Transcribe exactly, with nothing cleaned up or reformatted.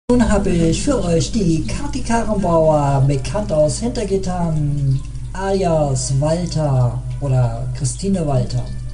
Nun habe ich für euch die Kathi Karrenbauer, bekannt aus Hintergittern, alias Walter oder Christine Walter.